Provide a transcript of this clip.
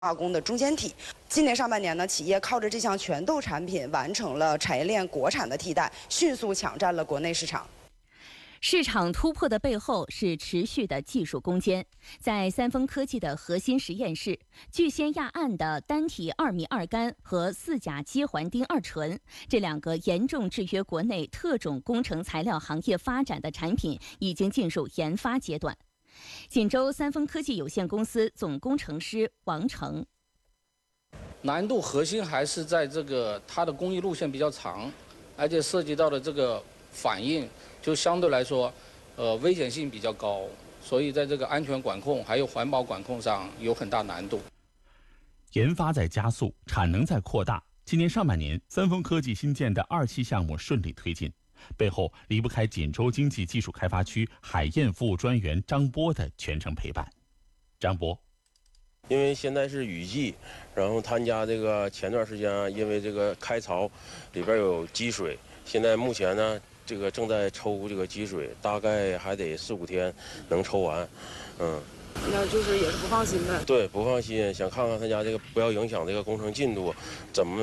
化工的中间体。今年上半年呢，企业靠着这项全豆产品完成了产业链国产的替代，迅速抢占了国内市场。 市场突破的背后是持续的技术攻坚。在三丰科技的核心实验室，聚酰亚胺的单体2醚2苷和4甲基环丁2醇这2个严重制约国内特种工程材料行业发展的产品已经进入研发阶段。锦州三丰科技有限公司总工程师王成。 难度核心还是在这个它的工艺路线比较长，而且涉及到的这个反应就相对来说，危险性比较高，所以在这个安全管控还有环保管控上有很大难度。 研发在加速，产能在扩大。今年上半年，三丰科技新建的2期项目顺利推进，背后离不开锦州经济技术开发区海燕服务专员张波的全程陪伴。张波。 因为现在是雨季，然后他家这个前段时间因为这个开槽里边有积水，现在目前呢这个正在抽这个积水，大概还得4、5天能抽完， 那就是也是不放心呗。 对，不放心，想看看他家这个不要影响这个工程进度，怎么